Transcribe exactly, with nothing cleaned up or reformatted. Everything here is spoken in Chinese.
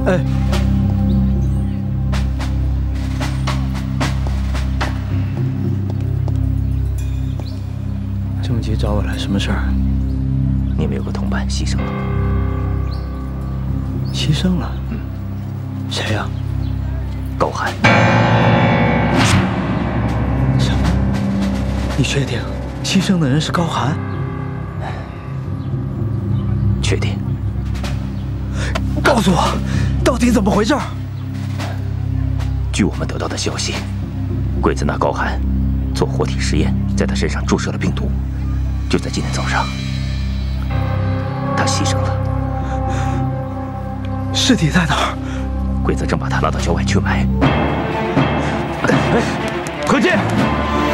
哎，这么急找我来，什么事儿？ 你们有个同伴牺牲了。 牺牲了？ 嗯。 谁呀？ 高寒。 什么？你确定牺牲的人是高寒？ 确定。 告诉我，到底怎么回事？ 据我们得到的消息，鬼子拿高寒做活体实验，在他身上注射了病毒。就在今天早上，他牺牲了。 尸体在哪儿？ 鬼子正把他拉到郊外去埋。 何进。